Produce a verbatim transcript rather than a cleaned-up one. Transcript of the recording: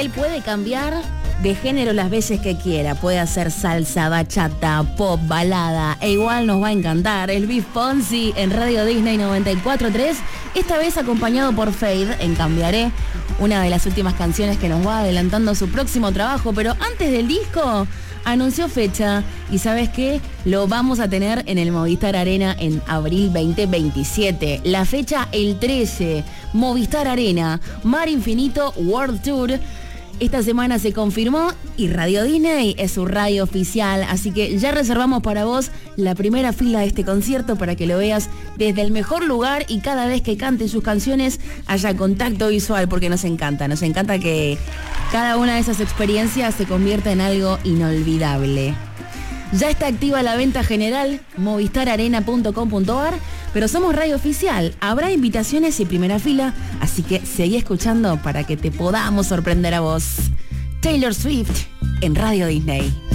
que él puede cambiar de género las veces que quiera. Puede hacer salsa, bachata, pop, balada, e igual nos va a encantar. El Luis Fonsi en Radio Disney noventa y cuatro punto tres, esta vez acompañado por Fade en Cambiaré, una de las últimas canciones que nos va adelantando su próximo trabajo. Pero antes del disco, anunció fecha, y ¿sabes qué? Lo vamos a tener en el Movistar Arena en abril veinte veintisiete. La fecha el trece, Movistar Arena, Mar Infinito World Tour. Esta semana se confirmó y Radio Disney es su radio oficial, así que ya reservamos para vos la primera fila de este concierto para que lo veas desde el mejor lugar y cada vez que cante sus canciones haya contacto visual, porque nos encanta, nos encanta que cada una de esas experiencias se convierta en algo inolvidable. Ya está activa la venta general, movistar arena punto com punto ar, pero somos radio oficial. Habrá invitaciones y primera fila, así que seguí escuchando para que te podamos sorprender a vos. Taylor Swift en Radio Disney.